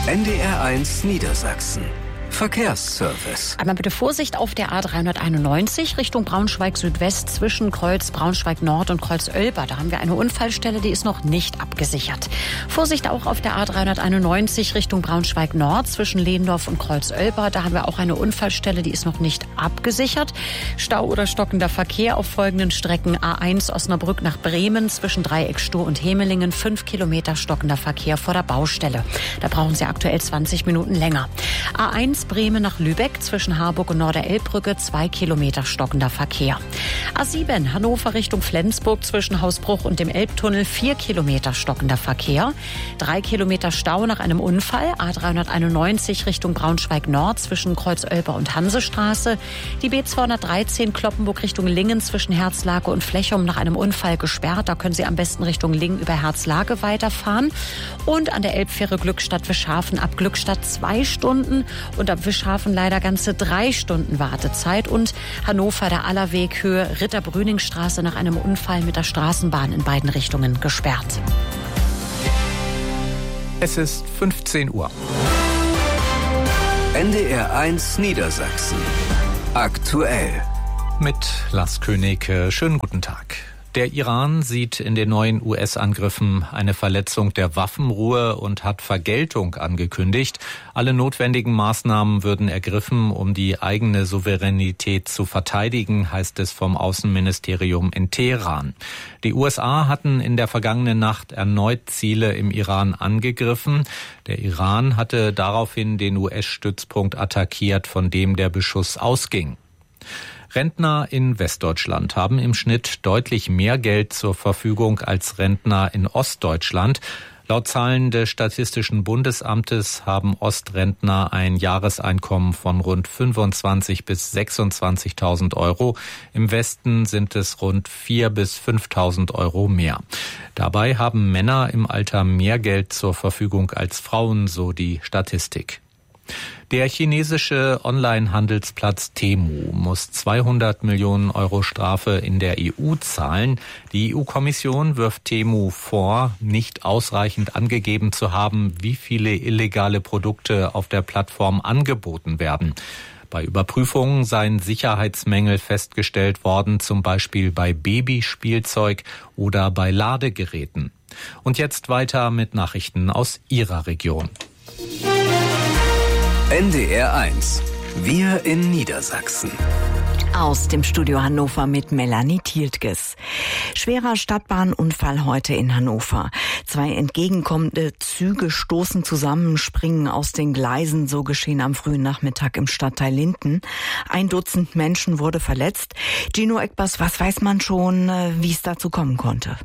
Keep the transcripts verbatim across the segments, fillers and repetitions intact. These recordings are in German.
N D R eins Niedersachsen. Verkehrsservice. Einmal bitte Vorsicht auf der A dreihunderteinundneunzig Richtung Braunschweig Südwest zwischen Kreuz Braunschweig Nord und Kreuz Oelba. Da haben wir eine Unfallstelle, die ist noch nicht abgesichert. Vorsicht auch auf der A dreihunderteinundneunzig Richtung Braunschweig Nord zwischen Lehndorf und Kreuz Oelba. Da haben wir auch eine Unfallstelle, die ist noch nicht abgesichert. Stau oder stockender Verkehr auf folgenden Strecken: A eins Osnabrück nach Bremen zwischen Dreieckstoh und Hemelingen, fünf Kilometer stockender Verkehr vor der Baustelle. Da brauchen Sie aktuell zwanzig Minuten länger. A eins Bremen nach Lübeck zwischen Harburg und Norderelbbrücke, zwei Kilometer stockender Verkehr. A sieben Hannover Richtung Flensburg zwischen Hausbruch und dem Elbtunnel, vier Kilometer stockender Verkehr. Drei Kilometer Stau nach einem Unfall. A dreihunderteinundneunzig Richtung Braunschweig Nord zwischen Kreuz Oelba und Hansestraße. Die B zweihundertdreizehn Kloppenburg Richtung Lingen zwischen Herzlake und Flechum nach einem Unfall gesperrt. Da können Sie am besten Richtung Lingen über Herzlake weiterfahren. Und an der Elbfähre Glückstadt-Wischhafen ab Glückstadt zwei Stunden und ab Wischhafen leider ganze drei Stunden Wartezeit. Und Hannover, der Allerweg, Höhe Ritter-Brüning-Straße nach einem Unfall mit der Straßenbahn in beiden Richtungen gesperrt. Es ist fünfzehn Uhr. N D R eins Niedersachsen. Aktuell. Mit Lars König. Schönen guten Tag. Der Iran sieht in den neuen U S-Angriffen eine Verletzung der Waffenruhe und hat Vergeltung angekündigt. Alle notwendigen Maßnahmen würden ergriffen, um die eigene Souveränität zu verteidigen, heißt es vom Außenministerium in Teheran. Die U S A hatten in der vergangenen Nacht erneut Ziele im Iran angegriffen. Der Iran hatte daraufhin den U S-Stützpunkt attackiert, von dem der Beschuss ausging. Rentner in Westdeutschland haben im Schnitt deutlich mehr Geld zur Verfügung als Rentner in Ostdeutschland. Laut Zahlen des Statistischen Bundesamtes haben Ostrentner ein Jahreseinkommen von rund fünfundzwanzigtausend bis sechsundzwanzigtausend Euro. Im Westen sind es rund viertausend bis fünftausend Euro mehr. Dabei haben Männer im Alter mehr Geld zur Verfügung als Frauen, so die Statistik. Der chinesische Online-Handelsplatz Temu muss zweihundert Millionen Euro Strafe in der E U zahlen. Die E U-Kommission wirft Temu vor, nicht ausreichend angegeben zu haben, wie viele illegale Produkte auf der Plattform angeboten werden. Bei Überprüfungen seien Sicherheitsmängel festgestellt worden, zum Beispiel bei Babyspielzeug oder bei Ladegeräten. Und jetzt weiter mit Nachrichten aus Ihrer Region. N D R eins. Wir in Niedersachsen. Aus dem Studio Hannover mit Melanie Thieltges. Schwerer Stadtbahnunfall heute in Hannover. Zwei entgegenkommende Züge stoßen zusammen, springen aus den Gleisen. So geschehen am frühen Nachmittag im Stadtteil Linden. Ein Dutzend Menschen wurde verletzt. Gino Eckbers, was weiß man schon, wie es dazu kommen konnte?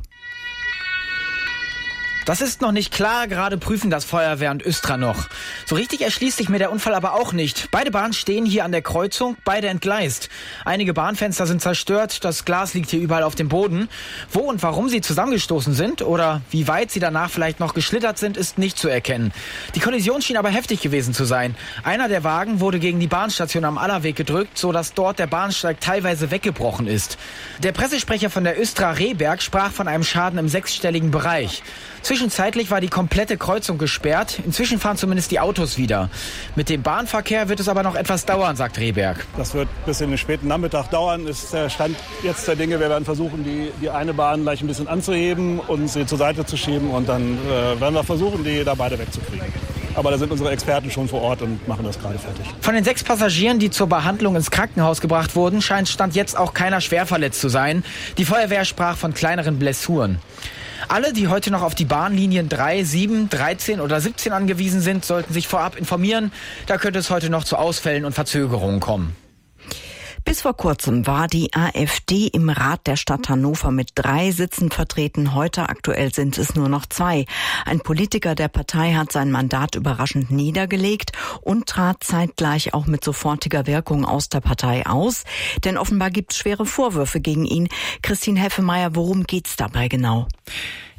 Das ist noch nicht klar, gerade prüfen das Feuerwehr und Östra noch. So richtig erschließt sich mir der Unfall aber auch nicht. Beide Bahnen stehen hier an der Kreuzung, beide entgleist. Einige Bahnfenster sind zerstört, das Glas liegt hier überall auf dem Boden. Wo und warum sie zusammengestoßen sind oder wie weit sie danach vielleicht noch geschlittert sind, ist nicht zu erkennen. Die Kollision schien aber heftig gewesen zu sein. Einer der Wagen wurde gegen die Bahnstation am Allerweg gedrückt, sodass dort der Bahnsteig teilweise weggebrochen ist. Der Pressesprecher von der Östra Rehberg sprach von einem Schaden im sechsstelligen Bereich. Zwischenzeitlich war die komplette Kreuzung gesperrt. Inzwischen fahren zumindest die Autos wieder. Mit dem Bahnverkehr wird es aber noch etwas dauern, sagt Rehberg. Das wird bis in den späten Nachmittag dauern. Ist der Stand jetzt der Dinge. Wir werden versuchen, die, die eine Bahn gleich ein bisschen anzuheben und sie zur Seite zu schieben. Und dann äh, werden wir versuchen, die da beide wegzukriegen. Aber da sind unsere Experten schon vor Ort und machen das gerade fertig. Von den sechs Passagieren, die zur Behandlung ins Krankenhaus gebracht wurden, scheint Stand jetzt auch keiner schwer verletzt zu sein. Die Feuerwehr sprach von kleineren Blessuren. Alle, die heute noch auf die Bahnlinien drei, sieben, dreizehn oder siebzehn angewiesen sind, sollten sich vorab informieren. Da könnte es heute noch zu Ausfällen und Verzögerungen kommen. Bis vor kurzem war die AfD im Rat der Stadt Hannover mit drei Sitzen vertreten. Heute aktuell sind es nur noch zwei. Ein Politiker der Partei hat sein Mandat überraschend niedergelegt und trat zeitgleich auch mit sofortiger Wirkung aus der Partei aus. Denn offenbar gibt es schwere Vorwürfe gegen ihn. Christine Heffemeyer, worum geht's dabei genau?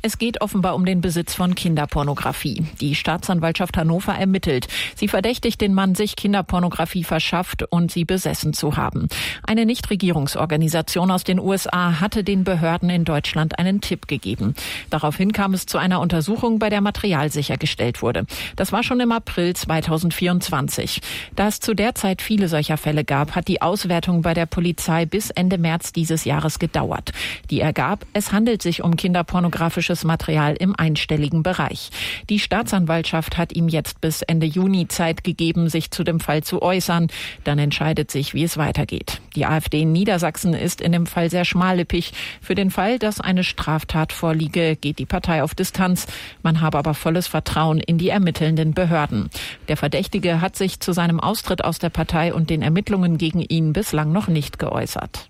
Es geht offenbar um den Besitz von Kinderpornografie. Die Staatsanwaltschaft Hannover ermittelt. Sie verdächtigt den Mann, sich Kinderpornografie verschafft und sie besessen zu haben. Eine Nichtregierungsorganisation aus den U S A hatte den Behörden in Deutschland einen Tipp gegeben. Daraufhin kam es zu einer Untersuchung, bei der Material sichergestellt wurde. Das war schon im April zweitausendvierundzwanzig. Da es zu der Zeit viele solcher Fälle gab, hat die Auswertung bei der Polizei bis Ende März dieses Jahres gedauert. Die ergab, es handelt sich um kinderpornografisches Material im einstelligen Bereich. Die Staatsanwaltschaft hat ihm jetzt bis Ende Juni Zeit gegeben, sich zu dem Fall zu äußern. Dann entscheidet sich, wie es weitergeht. Die AfD in Niedersachsen ist in dem Fall sehr schmallippig. Für den Fall, dass eine Straftat vorliege, geht die Partei auf Distanz. Man habe aber volles Vertrauen in die ermittelnden Behörden. Der Verdächtige hat sich zu seinem Austritt aus der Partei und den Ermittlungen gegen ihn bislang noch nicht geäußert.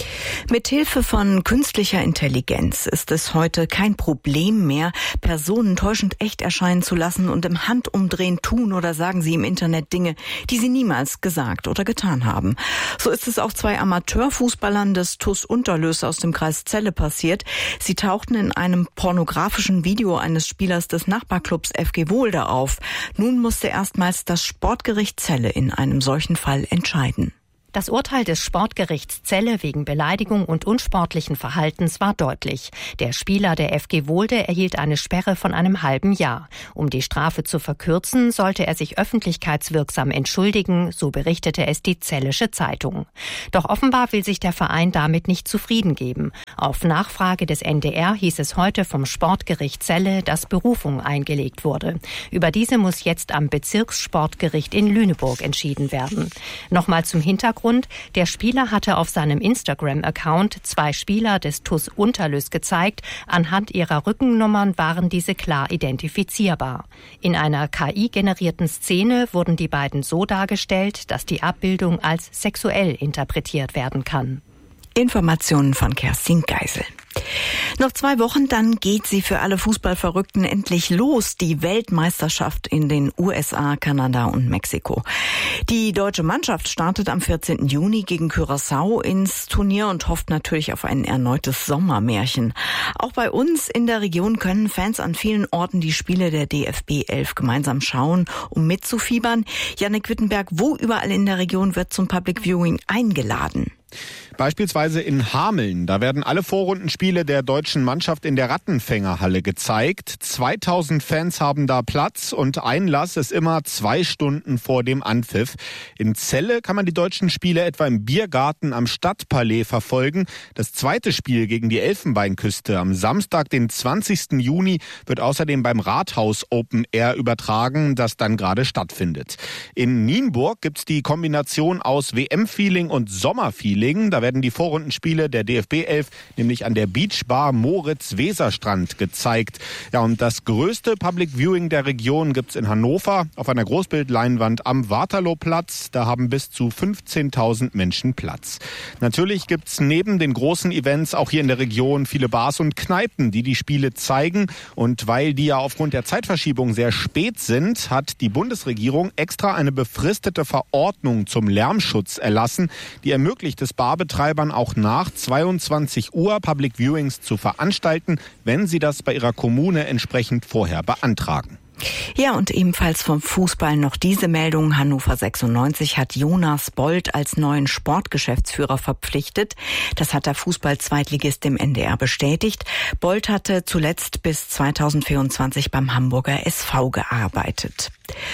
Mithilfe von künstlicher Intelligenz ist es heute kein Problem mehr, Personen täuschend echt erscheinen zu lassen und im Handumdrehen tun oder sagen sie im Internet Dinge, die sie niemals gesagt oder getan haben. So ist es auch zwei Amateurfußballern des T U S Unterlöß aus dem Kreis Celle passiert. Sie tauchten in einem pornografischen Video eines Spielers des Nachbarclubs F G Wohldau auf. Nun musste erstmals das Sportgericht Celle in einem solchen Fall entscheiden. Das Urteil des Sportgerichts Celle wegen Beleidigung und unsportlichen Verhaltens war deutlich. Der Spieler der F G Wohldau erhielt eine Sperre von einem halben Jahr. Um die Strafe zu verkürzen, sollte er sich öffentlichkeitswirksam entschuldigen, so berichtete es die Zellische Zeitung. Doch offenbar will sich der Verein damit nicht zufrieden geben. Auf Nachfrage des N D R hieß es heute vom Sportgericht Celle, dass Berufung eingelegt wurde. Über diese muss jetzt am Bezirkssportgericht in Lüneburg entschieden werden. Nochmal zum Hintergrund. Der Spieler hatte auf seinem Instagram-Account zwei Spieler des T U S Unterlöß gezeigt. Anhand ihrer Rückennummern waren diese klar identifizierbar. In einer K I-generierten Szene wurden die beiden so dargestellt, dass die Abbildung als sexuell interpretiert werden kann. Informationen von Kerstin Geisel. Noch zwei Wochen, dann geht sie für alle Fußballverrückten endlich los, die Weltmeisterschaft in den U S A, Kanada und Mexiko. Die deutsche Mannschaft startet am vierzehnten Juni gegen Curaçao ins Turnier und hofft natürlich auf ein erneutes Sommermärchen. Auch bei uns in der Region können Fans an vielen Orten die Spiele der D F B elf gemeinsam schauen, um mitzufiebern. Jannik Wittenberg, wo überall in der Region wird zum Public Viewing eingeladen? Beispielsweise in Hameln. Da werden alle Vorrundenspiele der deutschen Mannschaft in der Rattenfängerhalle gezeigt. zweitausend Fans haben da Platz und Einlass ist immer zwei Stunden vor dem Anpfiff. In Celle kann man die deutschen Spiele etwa im Biergarten am Stadtpalais verfolgen. Das zweite Spiel gegen die Elfenbeinküste am Samstag, den zwanzigsten Juni, wird außerdem beim Rathaus Open Air übertragen, das dann gerade stattfindet. In Nienburg gibt's die Kombination aus W M-Feeling und Sommerfeeling. Da werden die Vorrundenspiele der D F B elf nämlich an der Beachbar Moritz-Weserstrand gezeigt. Ja, und das größte Public Viewing der Region gibt's in Hannover auf einer Großbildleinwand am Waterlooplatz. Da haben bis zu fünfzehntausend Menschen Platz. Natürlich gibt's neben den großen Events auch hier in der Region viele Bars und Kneipen, die die Spiele zeigen. Und weil die ja aufgrund der Zeitverschiebung sehr spät sind, hat die Bundesregierung extra eine befristete Verordnung zum Lärmschutz erlassen, die ermöglicht es Barbetreibern auch nach zweiundzwanzig Uhr Public Viewings zu veranstalten, wenn sie das bei ihrer Kommune entsprechend vorher beantragen. Ja, und ebenfalls vom Fußball noch diese Meldung. Hannover sechsundneunzig hat Jonas Bold als neuen Sportgeschäftsführer verpflichtet. Das hat der Fußball-Zweitligist dem N D R bestätigt. Bold hatte zuletzt bis zweitausendvierundzwanzig beim Hamburger S V gearbeitet.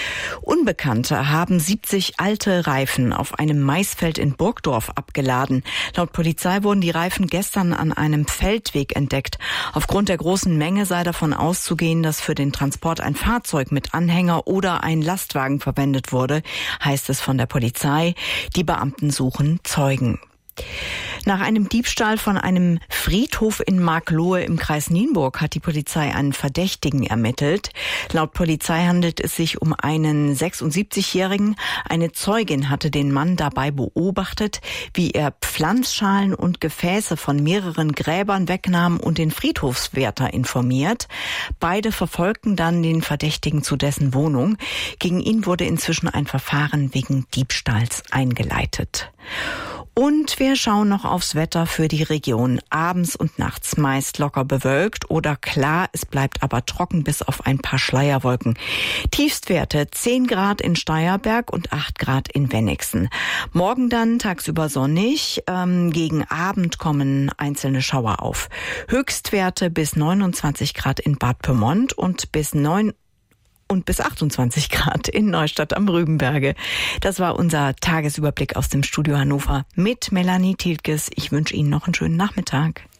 Unbekannte haben siebzig alte Reifen auf einem Maisfeld in Burgdorf abgeladen. Laut Polizei wurden die Reifen gestern an einem Feldweg entdeckt. Aufgrund der großen Menge sei davon auszugehen, dass für den Transport ein Fahrzeug mit Anhänger oder ein Lastwagen verwendet wurde, heißt es von der Polizei. Die Beamten suchen Zeugen. Nach einem Diebstahl von einem Friedhof in Marklohe im Kreis Nienburg hat die Polizei einen Verdächtigen ermittelt. Laut Polizei handelt es sich um einen sechsundsiebzigjährigen. Eine Zeugin hatte den Mann dabei beobachtet, wie er Pflanzschalen und Gefäße von mehreren Gräbern wegnahm und den Friedhofswärter informiert. Beide verfolgten dann den Verdächtigen zu dessen Wohnung. Gegen ihn wurde inzwischen ein Verfahren wegen Diebstahls eingeleitet. Und wir schauen noch aufs Wetter für die Region. Abends und nachts meist locker bewölkt oder klar, es bleibt aber trocken bis auf ein paar Schleierwolken. Tiefstwerte zehn Grad in Steierberg und acht Grad in Wennigsen. Morgen dann tagsüber sonnig, ähm, gegen Abend kommen einzelne Schauer auf. Höchstwerte bis neunundzwanzig Grad in Bad Pyrmont und bis neun und bis achtundzwanzig Grad in Neustadt am Rübenberge. Das war unser Tagesüberblick aus dem Studio Hannover mit Melanie Tieltges. Ich wünsche Ihnen noch einen schönen Nachmittag.